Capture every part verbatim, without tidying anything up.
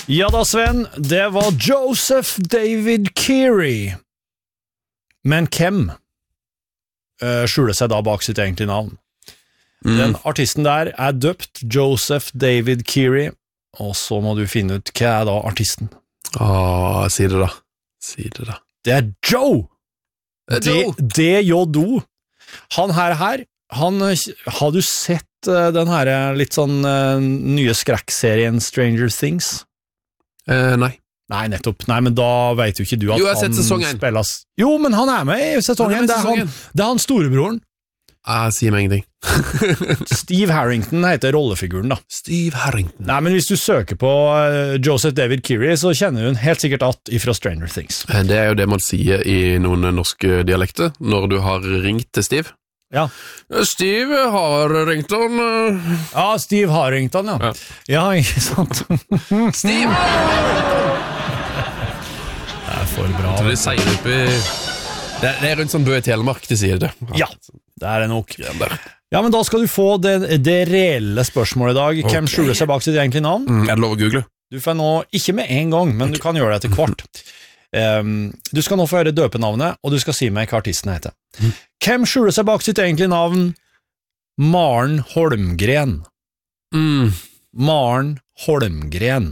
Ja da, Sven, det var Joseph David Keary. Men hvem uh, skjuler seg da bak sitt egentlige navn? Mm. Den artisten der er døpt Joseph David Keary, og så må du finne ut hva er da artisten. Åh, si det da. Si det da. Det er Joe! D J O. Han her her, han, har du sett uh, den her litt sånn uh, nye skrekkserien Stranger Things? Uh, nei. Nei, nettopp. Nei, men da vet jo ikke du at jo, jeg har han sett sesongen. Spilles. Jo, men han er med i sesongen. Det er han, det er han storebroren. Jeg sier meg ingenting. Steve Harrington heter rollefiguren da. Steve Harrington. Nei, men hvis du søker på uh, Joseph David Keary, så kjenner hun helt sikkert at ifra Stranger Things. Det er jo det man sier i noen norske dialekter, når du har ringt til Steve. Ja. Steve har ringt han. Uh... Ja, Steve Harrington, ja. Ja, ja ikke sant. Steve Harrington! Det er for bra. Jeg tror de sier det oppi... Det er, det er rundt sånn Bø i Telemark, de sier det. Ja, det er det nok. Ja, men da skal du få det, det reelle spørsmålet i dag. Hvem okay. skjuler seg bak sitt egentlige navn? Mm, er det lov å google? Du får nå, ikke med en gang, men okay. du kan gjøre det etter kvart. Um, du skal nå få høre døpenavnet, og du skal si meg hva artisten heter. Mm. Hvem skjuler seg bak sitt egentlige navn? Maren Holmgren. Mm. Maren Holmgren.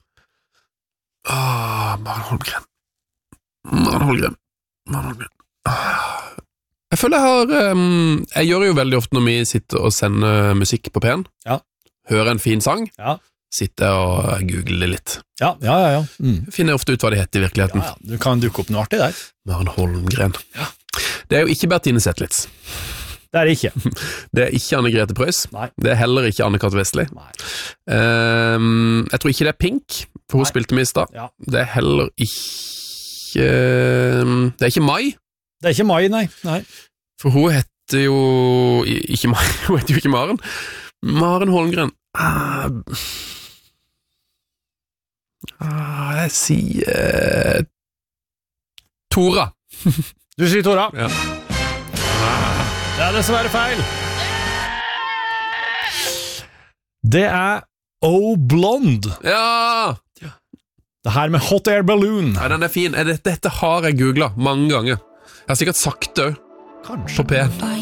Ah, Maren Holmgren. Maren Holmgren. Maren Holmgren. Jeg føler jeg har um, jeg gjør jo veldig ofte når vi sitter og sender musikk på P en, ja. Hører en fin sang, ja. Sitter og googler litt. Ja, ja, ja, ja. Mm. Finner ofte ut hva det heter i virkeligheten. Ja, ja. Du kan dukke opp noe artig der. Maren Holmgren. Ja. Det er jo ikke Bertine Zetlitz. Det er det ikke. Det er ikke Anne-Grete Preus. Nei. Det er heller ikke Anne-Kat. Vestli. Nei. Um, jeg tror ikke det er Pink, for hun Nei. Spilte med i stad. Ja. Det er heller ikke Det er ikke Mai. Det er ikke Mai, nei. nei. For hun heter jo ikke Mai, hun heter jo ikke Maren. Maren Holmgren. Ah, ah, jeg sier Tora. Du sier Tora? Ja. Det er dessverre feil. Det er O Blonde. Ja! Det her med Hot Air Balloon. Ja, den er fin. Dette, dette har jeg googlet mange ganger. Jeg har sikkert sagt det Kanskje. På P en.